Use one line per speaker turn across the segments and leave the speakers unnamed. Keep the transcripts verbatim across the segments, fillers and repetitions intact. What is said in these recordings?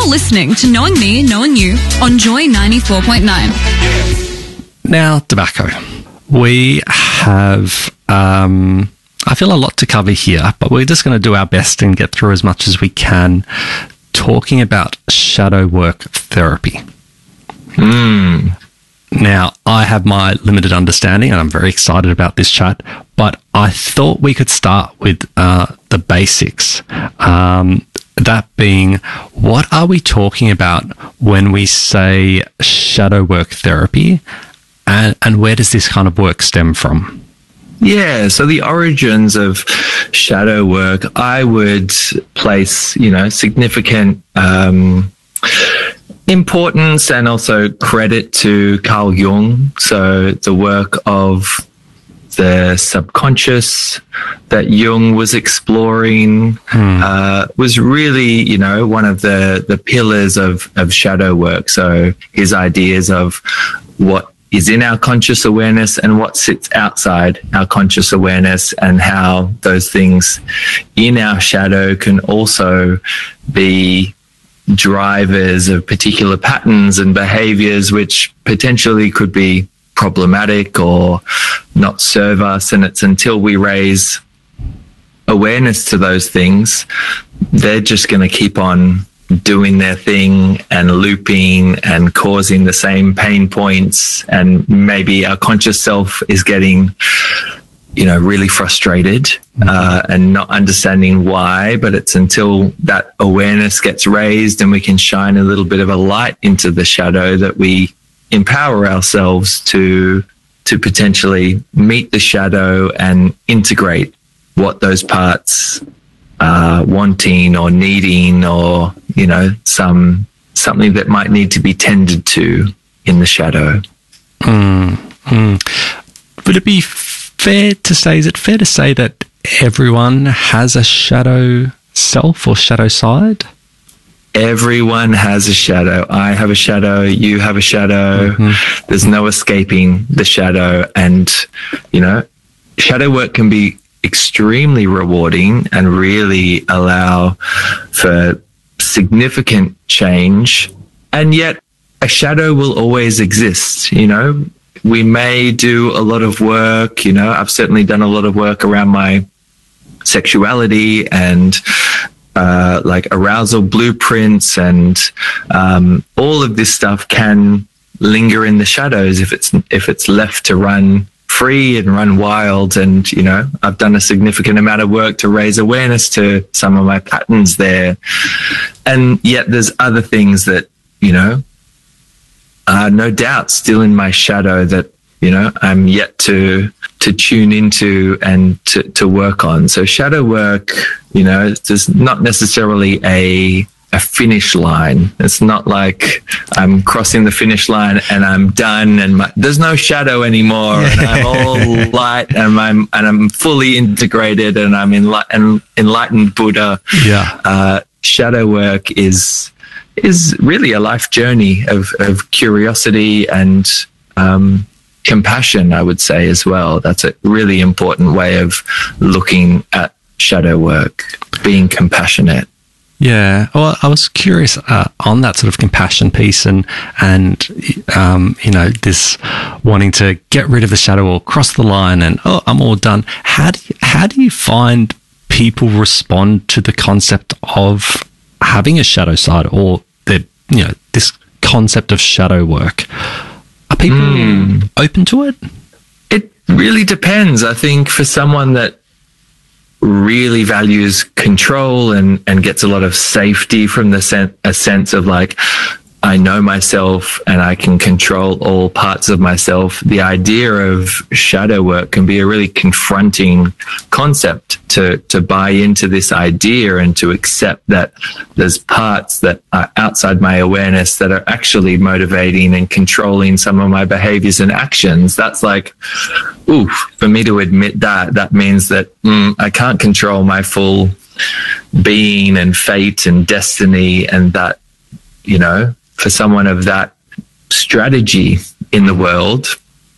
You're listening to Knowing Me, Knowing You on Joy ninety-four point nine.
Now, tobacco. We have, um, I feel a lot to cover here, but we're just going to do our best and get through as much as we can talking about shadow work therapy.
Hmm.
Now, I have my limited understanding and I'm very excited about this chat, but I thought we could start with uh, the basics. Um, that being, what are we talking about when we say shadow work therapy, and, and where does this kind of work stem from?
Yeah, so the origins of shadow work, I would place, you know, significant um, importance and also credit to Carl Jung. So the work of the subconscious that Jung was exploring hmm. uh, was really, you know, one of the, the pillars of, of shadow work. So his ideas of what is in our conscious awareness and what sits outside our conscious awareness, and how those things in our shadow can also be drivers of particular patterns and behaviors which potentially could be problematic or not serve us. And it's until we raise awareness to those things, they're just going to keep on doing their thing and looping and causing the same pain points. And maybe our conscious self is getting, you know, really frustrated uh, and not understanding why. But it's until that awareness gets raised and we can shine a little bit of a light into the shadow that we empower ourselves to to potentially meet the shadow and integrate what those parts are wanting or needing, or, you know, some something that might need to be tended to in the shadow.
Mm, mm. Would it be fair to say, is it fair to say that everyone has a shadow self or shadow side?
Everyone has a shadow. I have a shadow. You have a shadow. Mm-hmm. There's no escaping the shadow. And, you know, shadow work can be extremely rewarding and really allow for significant change. And yet a shadow will always exist. You know, we may do a lot of work. You know, I've certainly done a lot of work around my sexuality and Uh, like arousal blueprints, and um, all of this stuff can linger in the shadows if it's if it's left to run free and run wild. And, you know, I've done a significant amount of work to raise awareness to some of my patterns there. And yet there's other things that, you know, are no doubt still in my shadow that, you know, I'm yet to to tune into and to, to work on. So shadow work, you know, there's not necessarily a a finish line. It's not like I'm crossing the finish line and I'm done and my, there's no shadow anymore and I'm all light and I'm and I'm fully integrated and I'm enli- an enlightened Buddha.
Yeah.
Uh, shadow work is is really a life journey of of curiosity and um compassion, I would say, as well. That's a really important way of looking at shadow work, being compassionate.
Yeah. Well, I was curious uh, on that sort of compassion piece and, and um, you know, this wanting to get rid of the shadow or cross the line and, oh, I'm all done. How do you, how do you find people respond to the concept of having a shadow side, or the, you know, this concept of shadow work? Are people mm. open to it?
It really depends. I think for someone that really values control and, and gets a lot of safety from the sen- a sense of like, I know myself and I can control all parts of myself, the idea of shadow work can be a really confronting concept to, to buy into this idea and to accept that there's parts that are outside my awareness that are actually motivating and controlling some of my behaviors and actions. That's like, oof, for me to admit that, that means that mm, I can't control my full being and fate and destiny, and that, you know, for someone of that strategy in the world,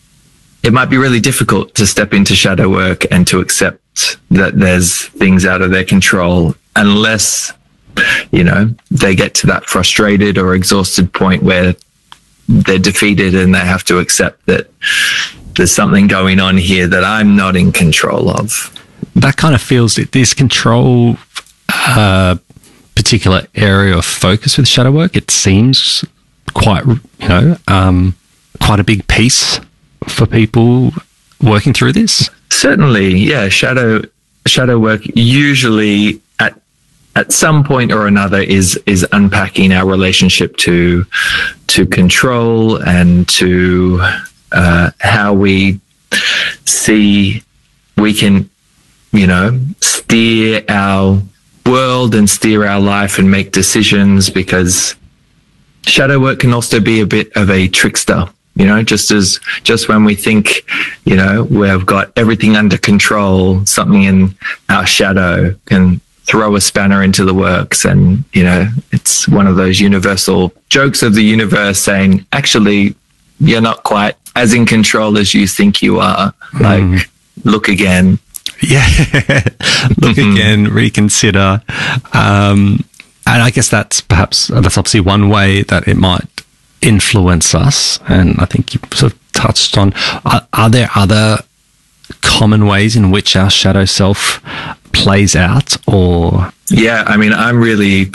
it might be really difficult to step into shadow work and to accept that there's things out of their control, unless you know, they get to that frustrated or exhausted point where they're defeated and they have to accept that there's something going on here that I'm not in control of.
That kind of feels that this control uh, particular area of focus with shadow work, it seems quite, you know, um, quite a big piece for people working through this.
Certainly, yeah. Shadow shadow work usually at at some point or another is is unpacking our relationship to to control and to uh, how we see we can, you know, steer our world and steer our life and make decisions, because shadow work can also be a bit of a trickster. You know, just as, just when we think, you know, we've got everything under control, something in our shadow can throw a spanner into the works. And, you know, it's one of those universal jokes of the universe saying, actually, you're not quite as in control as you think you are. Mm. Like, look again.
Yeah. Look mm-hmm. again, reconsider. Um, and I guess that's perhaps, that's obviously one way that it might influence us, and I think you sort of touched on, are, are there other common ways in which our shadow self plays out? Or
yeah, I mean, I'm really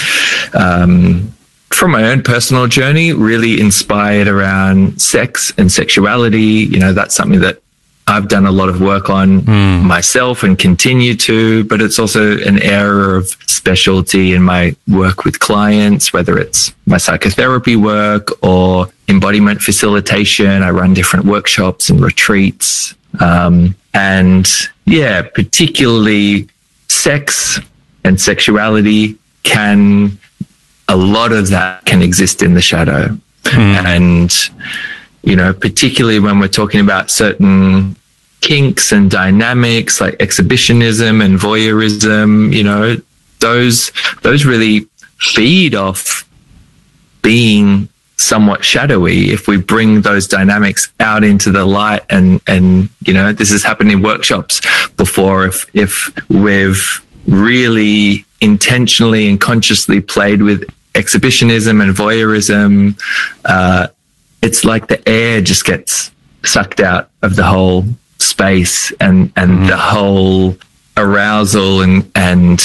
um from my own personal journey really inspired around sex and sexuality. You know, that's something that I've done a lot of work on mm. myself and continue to, but it's also an area of specialty in my work with clients, whether it's my psychotherapy work or embodiment facilitation. I run different workshops and retreats. Um, and yeah, particularly sex and sexuality can, a lot of that can exist in the shadow. Mm. And, you know, particularly when we're talking about certain kinks and dynamics like exhibitionism and voyeurism, you know, those, those really feed off being somewhat shadowy. If we bring those dynamics out into the light, and, and, you know, this has happened in workshops before, if, if we've really intentionally and consciously played with exhibitionism and voyeurism, uh, it's like the air just gets sucked out of the whole space, and, and mm. the whole arousal and, and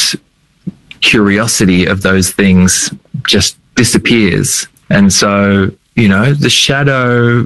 curiosity of those things just disappears. And so, you know, the shadow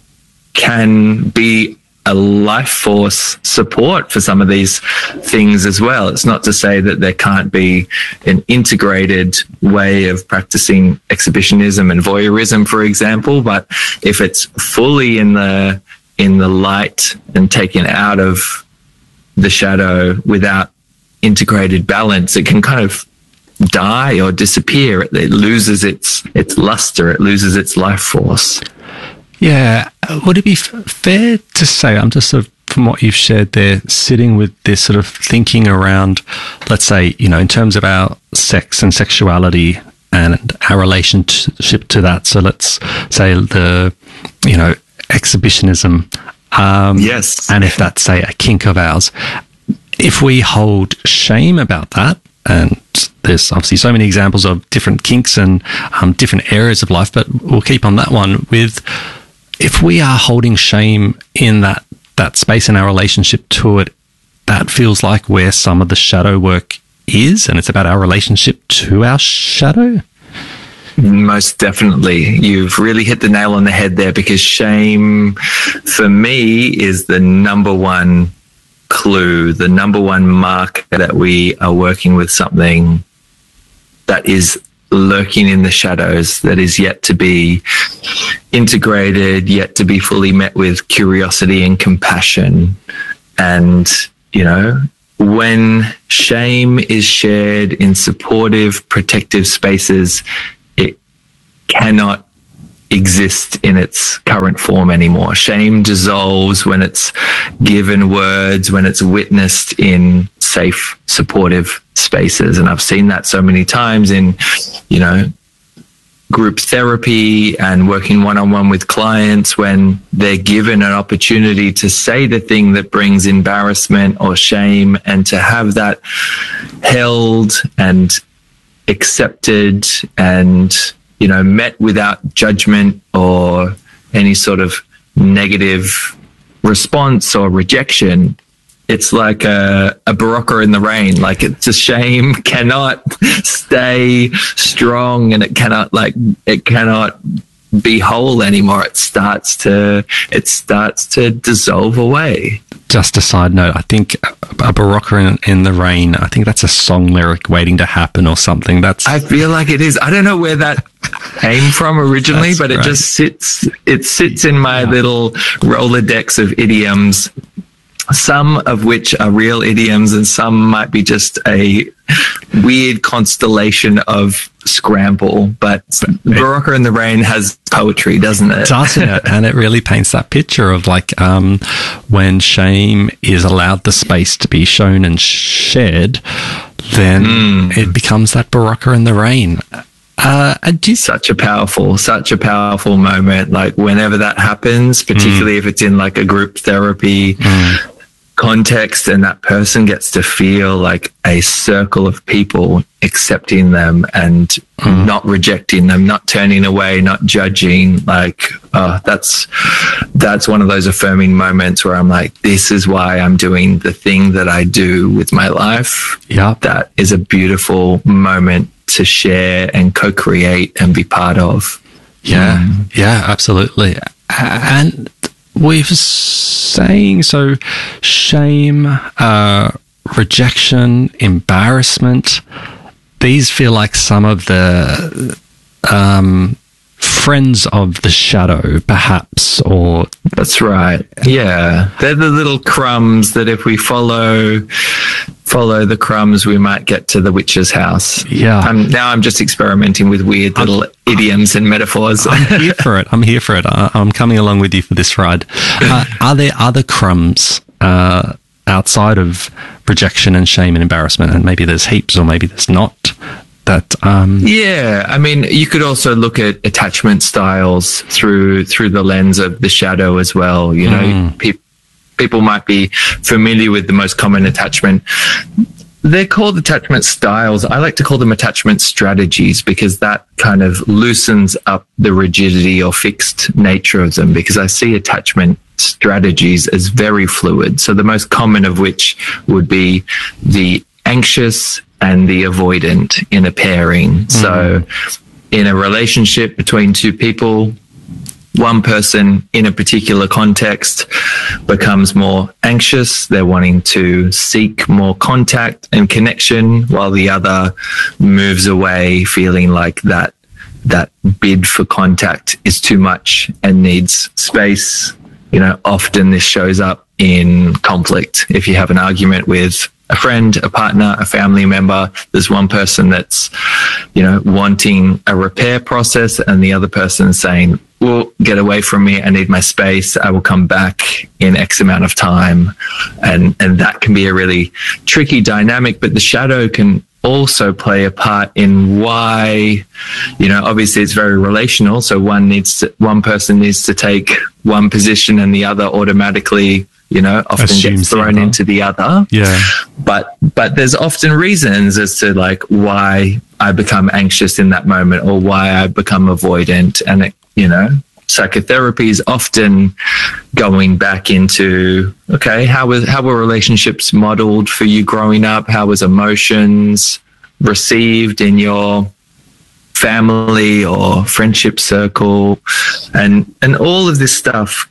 can be a life force support for some of these things as well. It's not to say that there can't be an integrated way of practicing exhibitionism and voyeurism, for example, but if it's fully in the in the light and taken out of the shadow without integrated balance, it can kind of die or disappear. It, it loses its its luster. It loses its life force.
Yeah. Would it be f- fair to say, I'm just sort of, from what you've shared there, sitting with this sort of thinking around, let's say, you know, in terms of our sex and sexuality and our relationship to that. So let's say the, you know, exhibitionism. Um,
yes.
And if that's, say, a kink of ours, if we hold shame about that, and there's obviously so many examples of different kinks and um, different areas of life, but we'll keep on that one with, if we are holding shame in that, that space in our relationship to it, that feels like where some of the shadow work is, and it's about our relationship to our shadow.
Most definitely. You've really hit the nail on the head there, because shame for me is the number one clue, the number one mark that we are working with something that is lurking in the shadows, that is yet to be integrated, yet to be fully met with curiosity and compassion. And, you know, when shame is shared in supportive, protective spaces, it cannot exist in its current form anymore. Shame dissolves when it's given words, when it's witnessed in safe, supportive spaces. And I've seen that so many times in, you know, group therapy and working one-on-one with clients, when they're given an opportunity to say the thing that brings embarrassment or shame, and to have that held and accepted and, you know, met without judgment or any sort of negative response or rejection, it's like a, a Barocca in the rain. Like, it's a shame cannot stay strong, and it cannot like it cannot be whole anymore. It starts to it starts to dissolve away.
Just a side note, I think a Barocca in, in the rain, I think that's a song lyric waiting to happen or something. That's
I feel like it is. I don't know where that came from originally,
That's
but it
great.
just sits it sits in my little Rolodex of idioms, some of which are real idioms and some might be just a weird constellation of scramble. But Barocca in the Rain has poetry, doesn't it?
doesn't it? And it really paints that picture of like um, when shame is allowed the space to be shown and shared, then
Mm.
it becomes that Barocca in the rain. Uh, and do you
Such a powerful, such a powerful moment. Like, whenever that happens, particularly if it's in like a group therapy context, and that person gets to feel like a circle of people accepting them and not rejecting them, not turning away, not judging. Like, oh, that's that's one of those affirming moments where I'm like, this is why I'm doing the thing that I do with my life.
Yeah.
That is a beautiful moment to share and co-create and be part of.
Yeah, yeah, absolutely. And we've saying so shame, uh, rejection, embarrassment. These feel like some of the um, friends of the shadow, perhaps, or
That's right. Yeah. They're the little crumbs that if we follow follow the crumbs, we might get to the witch's house.
Yeah.
I'm, now I'm just experimenting with weird little I'm, idioms and metaphors.
I'm here for it. I'm here for it. I, I'm coming along with you for this ride. Uh, are there other crumbs uh, outside of rejection and shame and embarrassment? And maybe there's heaps, or maybe there's not. That um,
yeah, I mean, you could also look at attachment styles through through the lens of the shadow as well. You know, mm. pe- people might be familiar with the most common attachment. They're called attachment styles. I like to call them attachment strategies, because that kind of loosens up the rigidity or fixed nature of them, because I see attachment strategies as very fluid. So the most common of which would be the anxious and the avoidant in a pairing. Mm. So in a relationship between two people, one person in a particular context becomes more anxious. They're wanting to seek more contact and connection, while the other moves away feeling like that that bid for contact is too much and needs space. You know, often this shows up in conflict. If you have an argument with a friend, a partner, a family member, there's one person that's, you know, wanting a repair process, and the other person is saying, well, get away from me. I need my space. I will come back in X amount of time. And, and that can be a really tricky dynamic, but the shadow can also play a part in why, you know, obviously it's very relational. So one needs to, one person needs to take one position, and the other automatically, you know, often
Assumes
gets thrown
the
into the other.
Yeah.
But, but there's often reasons as to like why I become anxious in that moment, or why I become avoidant. And it, you know, psychotherapy is often going back into, okay, how was, how were relationships modeled for you growing up? How was emotions received in your family or friendship circle? And, and all of this stuff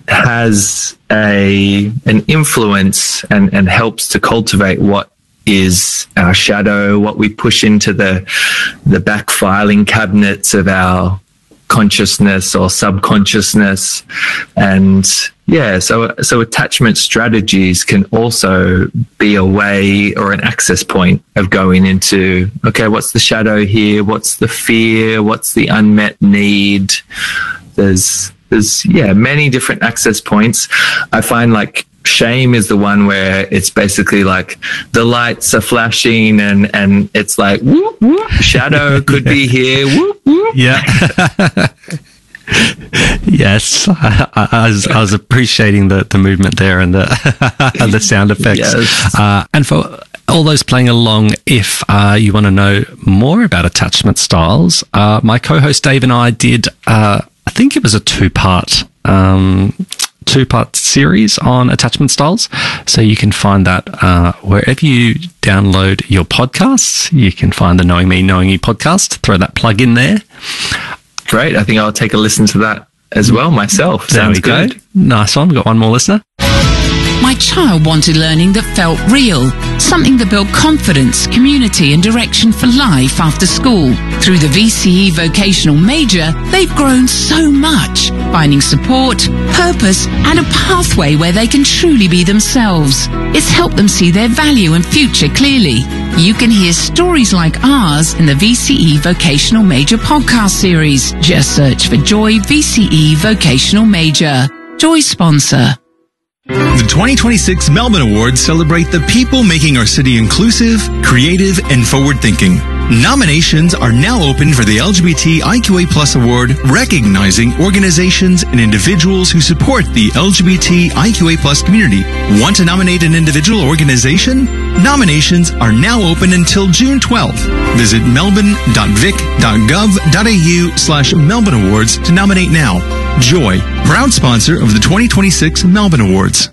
has a an influence and, and helps to cultivate what is our shadow, what we push into the the back filing cabinets of our consciousness or subconsciousness. And yeah, so so attachment strategies can also be a way or an access point of going into, okay, what's the shadow here? What's the fear? What's the unmet need? There's There's, yeah, many different access points. I find like shame is the one where it's basically like the lights are flashing and, and it's like, whoop, whoop, shadow could be here, whoop, whoop.
Yeah. Yes, I, I, was, I was appreciating the, the movement there and the the sound effects.
Yes.
Uh, and for all those playing along, if uh, you want to know more about attachment styles, uh, my co-host Dave and I did, uh, I think it was a two-part um, two-part series on attachment styles. So you can find that uh, wherever you download your podcasts. You can find the Knowing Me, Knowing You podcast. Throw that plug in there.
Great. I think I'll take a listen to that as well myself.
There
Sounds
we go.
good.
Nice one. We've got one more listener.
My child wanted learning that felt real, something that built confidence, community and direction for life after school. Through the V C E Vocational Major, they've grown so much, finding support, purpose and a pathway where they can truly be themselves. It's helped them see their value and future clearly. You can hear stories like ours in the V C E Vocational Major podcast series. Just search for Joy V C E Vocational Major. Joy sponsor.
The twenty twenty-six Melbourne Awards celebrate the people making our city inclusive, creative, and forward-thinking. Nominations are now open for the L G B T I Q A plus Award, recognizing organizations and individuals who support the L G B T I Q A plus community. Want to nominate an individual or organization? Nominations are now open until June twelfth. Visit melbourne.vic.gov.au slash Melbourne Awards to nominate now. Joy, proud sponsor of the twenty twenty-six Melbourne Awards.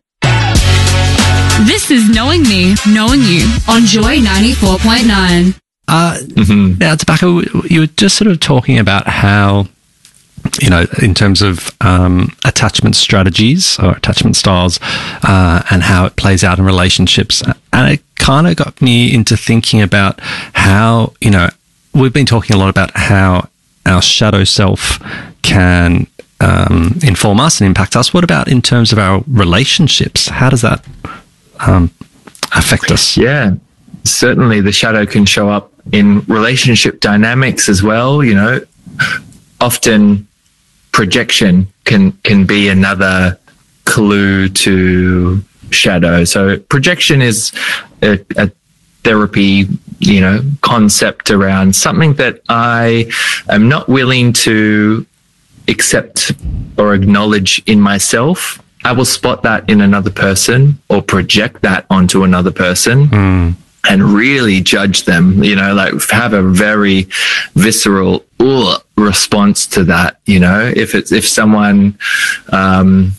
This is Knowing Me, Knowing You on Joy ninety-four point nine.
Uh, mm-hmm. Now, Tobacco, you were just sort of talking about how, you know, in terms of um, attachment strategies or attachment styles uh, and how it plays out in relationships. And it kind of got me into thinking about how, you know, we've been talking a lot about how our shadow self can um, inform us and impact us. What about in terms of our relationships? How does that um, affect us?
Yeah, certainly the shadow can show up in relationship dynamics as well. You know, often projection can can be another clue to shadow. So projection is a, a therapy, you know, concept around something that I am not willing to accept or acknowledge in myself. I will spot that in another person or project that onto another person. Mm. And really judge them, you know, like have a very visceral ugh, response to that. You know, if it's if someone, um,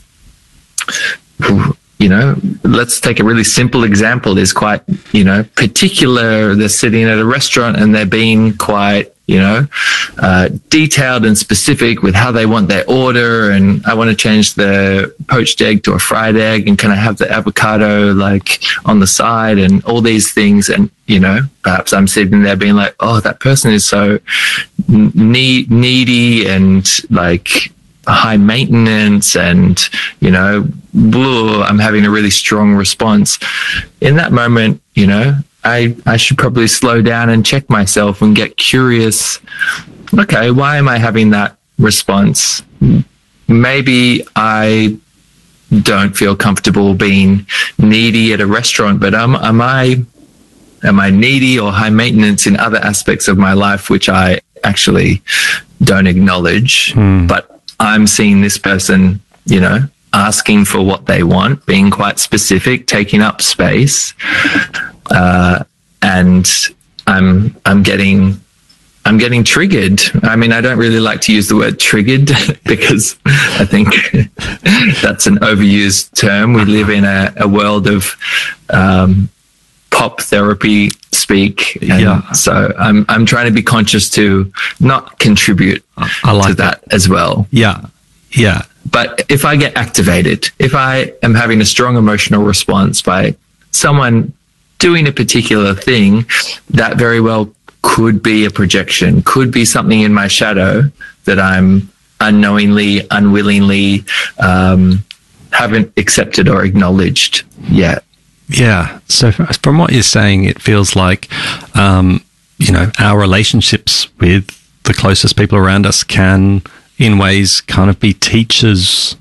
you know, let's take a really simple example. Is quite, you know, particular. They're sitting at a restaurant and they're being quite, you know, uh, detailed and specific with how they want their order. And I want to change the poached egg to a fried egg and can I have the avocado like on the side and all these things. And, you know, perhaps I'm sitting there being like, oh, that person is so need, needy and like high maintenance and, you know, blah, I'm having a really strong response. In that moment, you know, I, I should probably slow down and check myself and get curious. Okay, why am I having that response? Maybe I don't feel comfortable being needy at a restaurant, but am, am I am I needy or high maintenance in other aspects of my life, which I actually don't acknowledge? Hmm. But I'm seeing this person, you know, asking for what they want, being quite specific, taking up space. Uh, and I'm, I'm getting, I'm getting triggered. I mean, I don't really like to use the word triggered because I think that's an overused term. We live in a, a world of, um, pop therapy speak. And yeah. So I'm, I'm trying to be conscious to not contribute
I like
to that, that as well.
Yeah. Yeah.
But if I get activated, if I am having a strong emotional response by someone doing a particular thing, that very well could be a projection, could be something in my shadow that I'm unknowingly, unwillingly, um, haven't accepted or acknowledged yet.
Yeah. So from what you're saying, it feels like, um, you know, our relationships with the closest people around us can, in ways, kind of be teachers,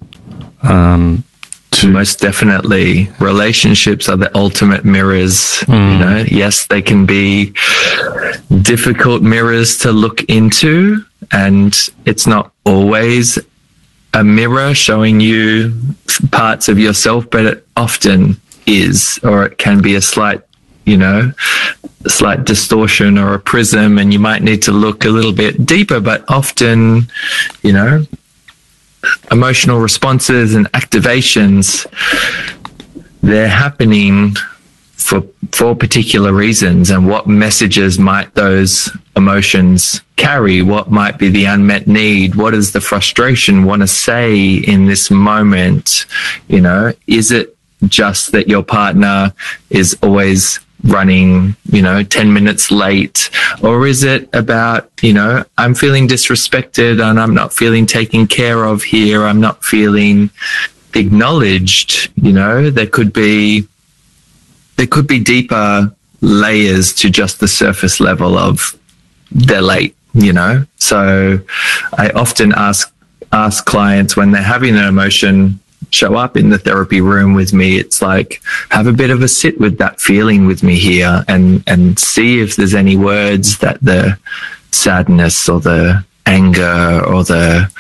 um, to
most definitely. Relationships are the ultimate mirrors. Mm. You know, yes, they can be difficult mirrors to look into, and it's not always a mirror showing you parts of yourself, but it often is, or it can be a slight, you know, slight distortion or a prism, and you might need to look a little bit deeper. But often, you know, emotional responses and activations, they're happening for for particular reasons. And what messages might those emotions carry? What might be the unmet need? What does the frustration want to say in this moment? You know, is it just that your partner is always running, you know, ten minutes late? Or is it about, you know, I'm feeling disrespected and I'm not feeling taken care of here. I'm not feeling acknowledged. You know, there could be, there could be deeper layers to just the surface level of they're late, you know? So I often ask, ask clients when they're having an emotion show up in the therapy room with me, it's like, have a bit of a sit with that feeling with me here, and, and see if there's any words that the sadness or the anger or the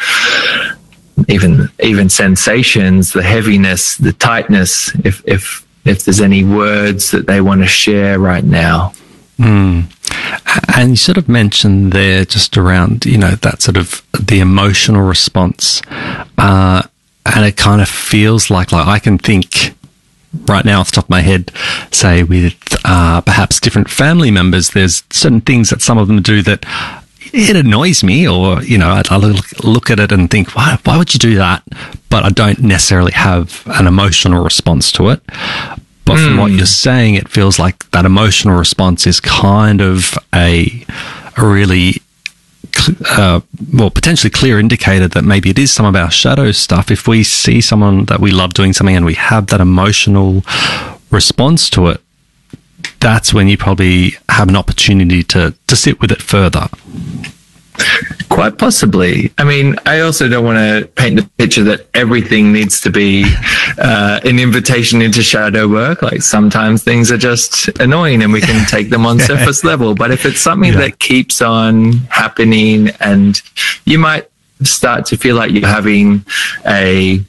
even, even sensations, the heaviness, the tightness, if, if, if there's any words that they want to share right now.
Mm. And you sort of mentioned there just around, you know, that sort of the emotional response, uh, and it kind of feels like, like I can think right now off the top of my head, say with uh, perhaps different family members, there's certain things that some of them do that it annoys me, or, you know, I, I look at it and think, why, why would you do that? But I don't necessarily have an emotional response to it. But from mm. what you're saying, it feels like that emotional response is kind of a, a really Uh, well, potentially clear indicator that maybe it is some of our shadow stuff. If we see someone that we love doing something and we have that emotional response to it, that's when you probably have an opportunity to, to sit with it further.
Quite possibly. I mean, I also don't want to paint the picture that everything needs to be uh, an invitation into shadow work. Like, sometimes things are just annoying and we can take them on surface level. But if it's something yeah. that keeps on happening, and you might start to feel like you're having a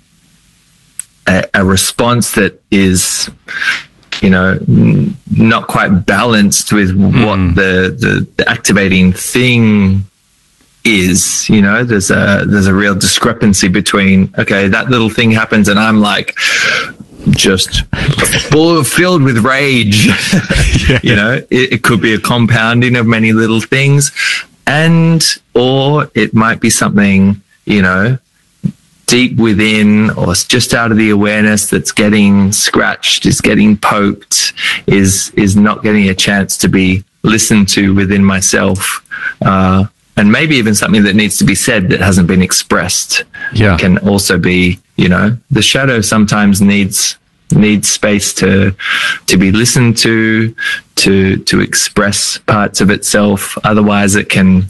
a, a response that is, you know, n- not quite balanced with mm. what the, the, the activating thing is, you know, there's a there's a real discrepancy between, okay, that little thing happens and I'm like just full filled with rage. yeah. You know, it, it could be a compounding of many little things, and or it might be something, you know, deep within, or just out of the awareness, that's getting scratched, is getting poked, is is not getting a chance to be listened to within myself. Uh, And maybe even something that needs to be said that hasn't been expressed.
Yeah.
Can also be, you know, the shadow sometimes needs needs space to to be listened to, to to express parts of itself. Otherwise, it can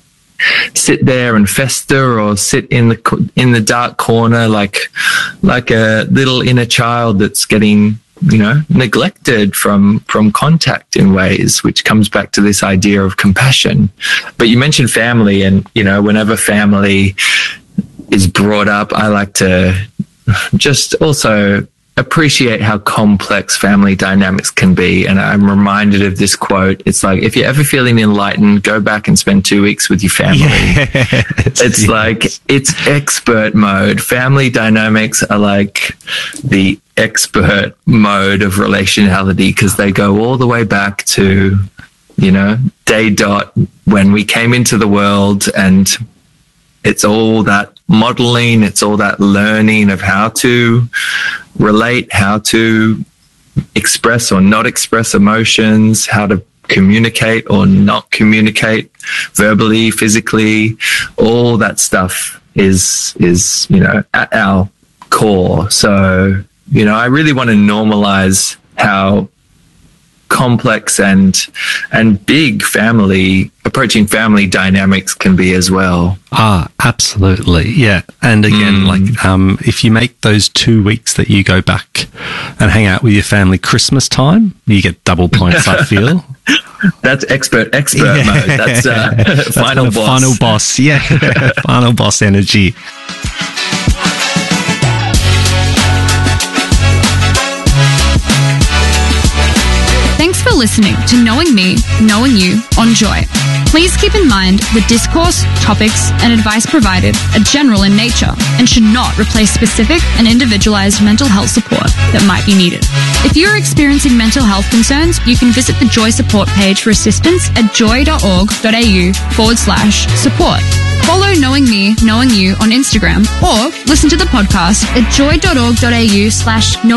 sit there and fester, or sit in the in the dark corner like like a little inner child that's getting, you know, neglected from, from contact in ways, which comes back to this idea of compassion. But you mentioned family, and, you know, whenever family is brought up, I like to just also appreciate how complex family dynamics can be. And I'm reminded of this quote. It's like, if you're ever feeling enlightened, go back and spend two weeks with your family. Yes, it's yes. like, it's expert mode. Family dynamics are like the expert mode of relationality, because they go all the way back to, you know, day dot when we came into the world, and it's all that modeling, it's all that learning of how to relate, how to express or not express emotions, how to communicate or not communicate verbally, physically. All that stuff is, is, you know, at our core. So, you know, I really want to normalize how complex and and big family approaching family dynamics can be as well.
Ah, absolutely, yeah. And again, mm. like um, if you make those two weeks that you go back and hang out with your family Christmas time, you get double points. I feel
that's expert expert yeah. mode. That's, uh, that's final boss.
Final boss, yeah. Final boss energy.
listening to Knowing Me, Knowing You on Joy. Please keep in mind the discourse, topics, and advice provided are general in nature and should not replace specific and individualized mental health support that might be needed. If you are experiencing mental health concerns, you can visit the Joy support page for assistance at joy.org.au forward slash support. Follow Knowing Me, Knowing You on Instagram or listen to the podcast at joy.org.au slash